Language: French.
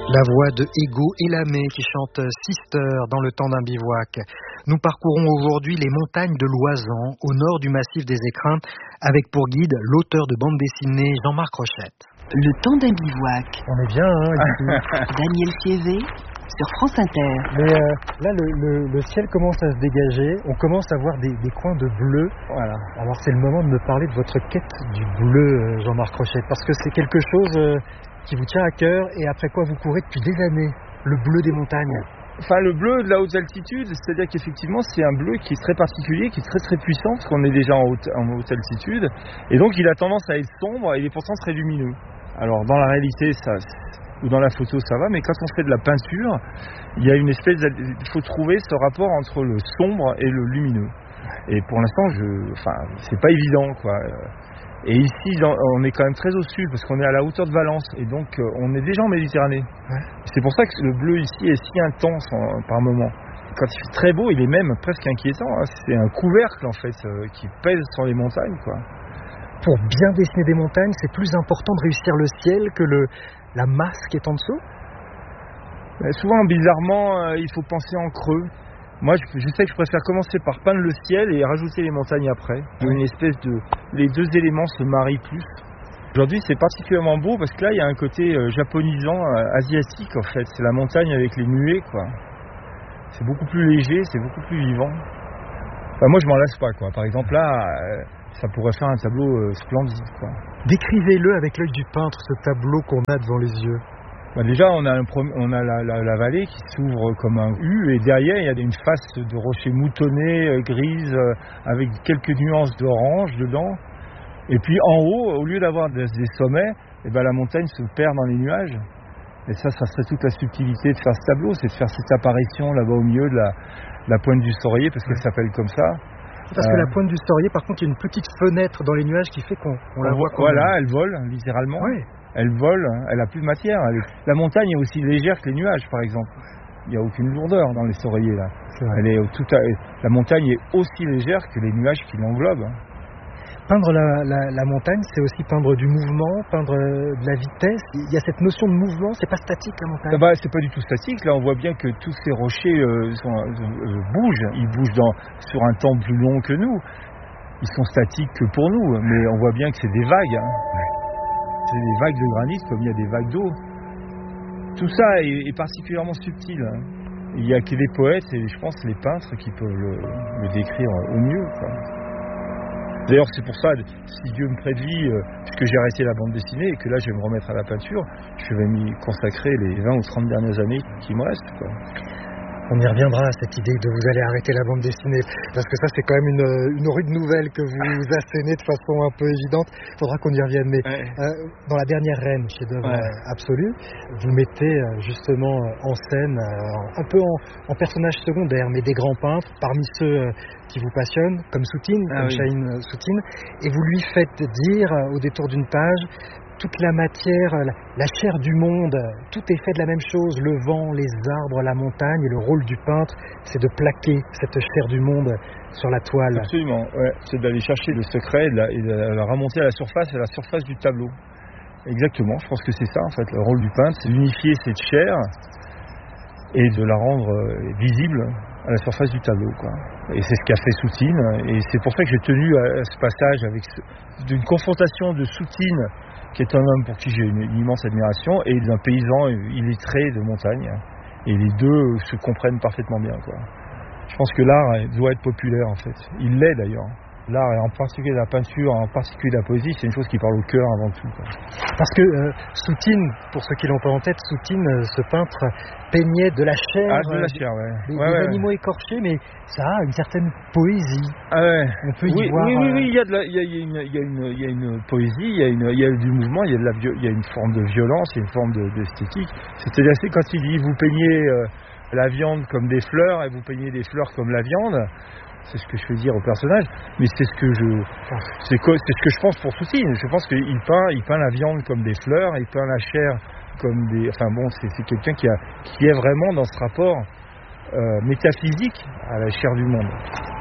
La voix de Ego Elamé qui chante Sister dans le temps d'un bivouac. Nous parcourons aujourd'hui les montagnes de l'Oisans, au nord du massif des Écrins, avec pour guide l'auteur de bande dessinée Jean-Marc Rochette. Le temps d'un bivouac. On est bien, ici. Daniel Fievé sur France Inter. Mais là, le ciel commence à se dégager. On commence à voir des coins de bleu. Voilà. Alors c'est le moment de me parler de votre quête du bleu, Jean-Marc Rochette, parce que c'est quelque chose qui vous tient à cœur et après quoi vous courez depuis des années. Le bleu des montagnes. Enfin, le bleu de la haute altitude, c'est-à-dire qu'effectivement, c'est un bleu qui est très particulier, qui est très très puissant, parce qu'on est déjà en haute altitude, et donc il a tendance à être sombre et il est pourtant très lumineux. Alors, dans la réalité, ou dans la photo, ça va, mais quand on fait de la peinture, il y a une espèce il faut trouver ce rapport entre le sombre et le lumineux. Et pour l'instant, c'est pas évident, quoi. Et ici, on est quand même très au sud, parce qu'on est à la hauteur de Valence, et donc on est déjà en Méditerranée. Ouais. C'est pour ça que le bleu ici est si intense par moment. Quand il fait très beau, il est même presque inquiétant. Hein. C'est un couvercle, en fait, qui pèse sur les montagnes, quoi. Pour bien dessiner des montagnes, c'est plus important de réussir le ciel que la masse qui est en dessous ? Souvent, bizarrement, il faut penser en creux. Moi, je sais que je préfère commencer par peindre le ciel et rajouter les montagnes après. Une espèce les deux éléments se marient plus. Aujourd'hui, c'est particulièrement beau parce que là, il y a un côté japonisant, asiatique en fait. C'est la montagne avec les nuées, quoi. C'est beaucoup plus léger, c'est beaucoup plus vivant. Enfin, moi, je m'en lasse pas, quoi. Par exemple, là, ça pourrait faire un tableau splendide, quoi. Décrivez-le avec l'œil du peintre, ce tableau qu'on a devant les yeux. Déjà, on a la vallée qui s'ouvre comme un U, et derrière, il y a une face de rochers moutonnés, grises, avec quelques nuances d'orange dedans. Et puis en haut, au lieu d'avoir des sommets, la montagne se perd dans les nuages. Et ça serait toute la subtilité de faire ce tableau, c'est de faire cette apparition là-bas au milieu de la pointe du Saurier, parce qu'elle s'appelle comme ça. Parce que la pointe du Saurier, par contre, il y a une petite fenêtre dans les nuages qui fait qu'on la voit. Voilà, elle vole, littéralement. Oui. Elle vole, elle a plus de matière. La montagne est aussi légère que les nuages, par exemple. Il n'y a aucune lourdeur dans les Sauriers, là. La montagne est aussi légère que les nuages qui l'englobent. Peindre la montagne, c'est aussi peindre du mouvement, peindre de la vitesse. Il y a cette notion de mouvement, c'est pas statique la montagne. C'est pas du tout statique. Là, on voit bien que tous ces rochers bougent. Ils bougent sur un temps plus long que nous. Ils sont statiques que pour nous, mais on voit bien que c'est des vagues. Hein. C'est des vagues de granit comme il y a des vagues d'eau. Tout ça est particulièrement subtil. Hein. Il n'y a que les poètes et je pense les peintres qui peuvent le décrire au mieux, quoi. D'ailleurs, c'est pour ça, si Dieu me prête vie, puisque j'ai arrêté la bande dessinée et que là je vais me remettre à la peinture, je vais m'y consacrer les 20 ou 30 dernières années qui me restent, quoi. On y reviendra à cette idée de vous allez arrêter la bande dessinée, parce que ça c'est quand même une rude nouvelle que vous assénez de façon un peu évidente. Il faudra qu'on y revienne, mais dans La Dernière Reine, chef-d'œuvre absolu, vous mettez justement en scène, un peu en personnage secondaire, mais des grands peintres, parmi ceux qui vous passionnent, comme Soutine, Chahine Soutine, et vous lui faites dire au détour d'une page: toute la matière, la chair du monde, tout est fait de la même chose, le vent, les arbres, la montagne, et le rôle du peintre, c'est de plaquer cette chair du monde sur la toile. Absolument, ouais. C'est d'aller chercher le secret et de la remonter à la surface du tableau. Exactement, je pense que c'est ça en fait, le rôle du peintre, c'est d'unifier cette chair et de la rendre visible à la surface du tableau, quoi. Et c'est ce qu'a fait Soutine, et c'est pour ça que j'ai tenu à ce passage d'une confrontation de Soutine, qui est un homme pour qui j'ai une immense admiration, et d'un paysan illettré de montagne. Et les deux se comprennent parfaitement bien, quoi. Je pense que l'art doit être populaire, en fait. Il l'est, d'ailleurs. L'art, et en particulier la peinture, en particulier la poésie, c'est une chose qui parle au cœur avant tout, quoi. Parce que Soutine, pour ceux qui l'ont pas en tête, Soutine, ce peintre, peignait de la chair, de la chair, des animaux écorchés, mais ça a une certaine poésie. On peut y voir. Oui, il y a une poésie, il y a du mouvement, il y a une forme de violence, il y a une forme d'esthétique. C'est-à-dire que quand il dit vous peignez la viande comme des fleurs et vous peignez des fleurs comme la viande. C'est ce que je fais dire au personnage, mais c'est ce que je pense pour Soutine. Je pense qu'il peint la viande comme des fleurs, il peint la chair comme des. Enfin bon, c'est quelqu'un qui est vraiment dans ce rapport métaphysique à la chair du monde.